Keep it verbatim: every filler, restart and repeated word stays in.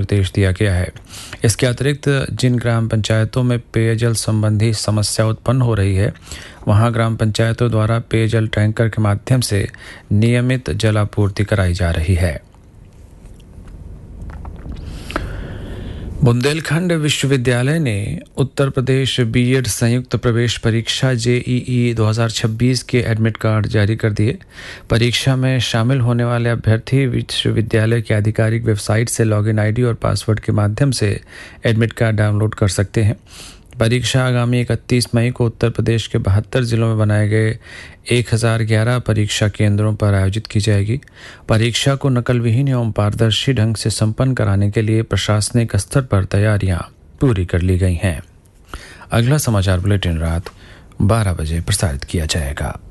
निर्देश दिया गया है। इसके अतिरिक्त जिन ग्राम पंचायतों में पेयजल संबंधी समस्या उत्पन्न हो रही है, वहां ग्राम पंचायतों द्वारा पेयजल टैंकर के माध्यम से नियमित जलापूर्ति कराई जा रही है। बुंदेलखंड विश्वविद्यालय ने उत्तर प्रदेश बीएड संयुक्त प्रवेश परीक्षा जेईई दो हज़ार छब्बीस के एडमिट कार्ड जारी कर दिए। परीक्षा में शामिल होने वाले अभ्यर्थी विश्वविद्यालय की आधिकारिक वेबसाइट से लॉगिन आईडी और पासवर्ड के माध्यम से एडमिट कार्ड डाउनलोड कर सकते हैं। परीक्षा आगामी इकतीस मई को उत्तर प्रदेश के बहत्तर जिलों में बनाए गए एक हज़ार ग्यारह परीक्षा केंद्रों पर आयोजित की जाएगी। परीक्षा को नकल विहीन एवं पारदर्शी ढंग से संपन्न कराने के लिए प्रशासनिक स्तर पर तैयारियां पूरी कर ली गई हैं। अगला समाचार बुलेटिन रात बारह बजे प्रसारित किया जाएगा।